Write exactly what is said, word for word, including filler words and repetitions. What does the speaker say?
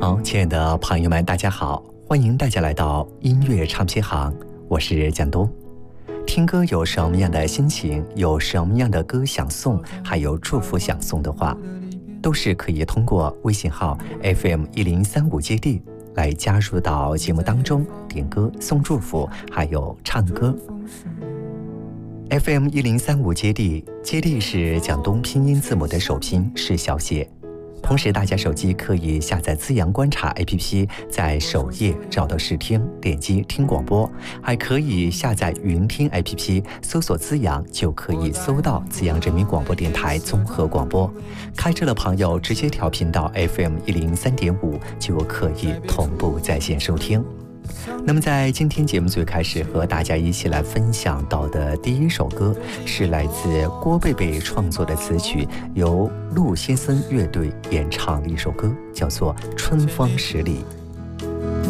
好，亲爱的朋友们，大家好，欢迎大家来到音乐唱片行，我是蒋东。听歌有什么样的心情，有什么样的歌想送，还有祝福想送的话，都是可以通过微信号 F M 一零三五接地来加入到节目当中，点歌送祝福，还有唱歌。F M 一零三五接地，接地是蒋东拼音字母的首拼是小写。同时大家手机可以下载资阳观察 A P P， 在首页找到试听，点击听广播，还可以下载云听 A P P， 搜索资阳就可以搜到资阳人民广播电台综合广播。开车的朋友直接调频到 F M 一零三点五，就可以同步在线收听。那么在今天节目最开始和大家一起来分享到的第一首歌，是来自郭贝贝创作的词曲，由陆先生乐队演唱的一首歌，叫做《春风十里》。